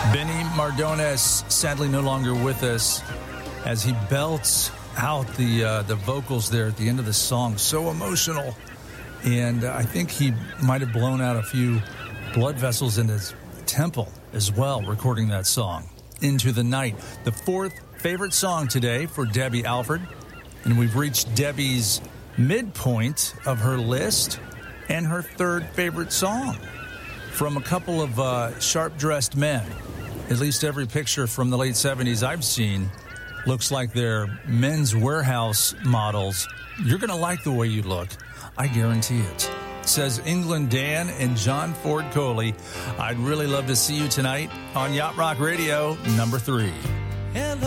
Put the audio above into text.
Benny Mardones, sadly no longer with us, as he belts out the vocals there at the end of the song. So emotional. And I think he might have blown out a few blood vessels in his temple as well, recording that song. Into the Night, the fourth favorite song today for Debbie Alford. And we've reached Debbie's midpoint of her list and her third favorite song from a couple of sharp-dressed men. At least every picture from the late 70s I've seen looks like they're Men's Warehouse models. You're going to like the way you look. I guarantee it. Says England Dan and John Ford Coley. I'd really love to see you tonight on Yacht Rock Radio, number 3. Hello.